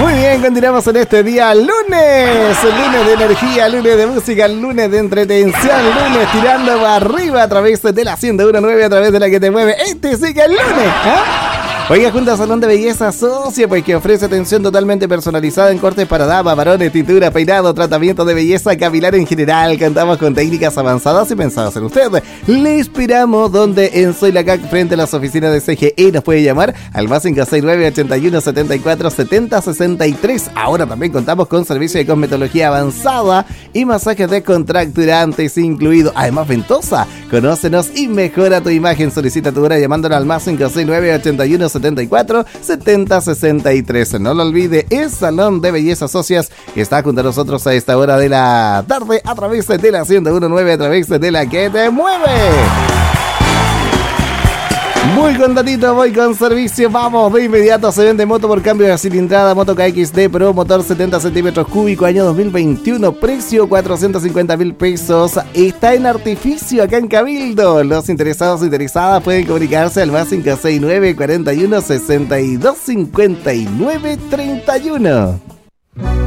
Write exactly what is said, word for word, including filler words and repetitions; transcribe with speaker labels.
Speaker 1: Muy bien, continuamos en este día lunes, lunes de energía, lunes de música, lunes de entretención, lunes tirando para arriba a través de la ciento uno punto nueve, a través de la que te mueve. Este sí que es lunes, ¿eh? Oiga, junto a Salón de Belleza Socia, pues que ofrece atención totalmente personalizada en cortes para damas, varones, tintura, peinado, tratamiento de belleza capilar en general. Contamos con técnicas avanzadas y pensadas en usted. Le esperamos donde en Soy la C A C, frente a las oficinas de C G E. Nos puede llamar al más cinco seis nueve, ochenta y uno, setenta y cuatro, setenta, sesenta y tres. Ahora también contamos con servicio de cosmetología avanzada y masajes descontracturantes incluido. Además, Ventosa, conócenos y mejora tu imagen. Solicita tu hora llamándolo al más cinco seis nueve, ochenta y uno, setenta y cuatro, setenta, sesenta y tres. No lo olvide, es Salón de Belleza Socias, que está junto a nosotros a esta hora de la tarde a través de la ciento uno punto nueve, a través de la que te mueve. Muy contentito, voy con servicio. Vamos de inmediato. Se vende moto por cambio de cilindrada, Moto K X D Pro, motor setenta centímetros cúbicos, año dos mil veintiuno, precio cuatrocientos cincuenta mil pesos. Está en Artificio, acá en Cabildo. Los interesados o interesadas pueden comunicarse al más cinco seis nueve, cuarenta y uno, sesenta y dos, cincuenta y nueve, treinta y uno.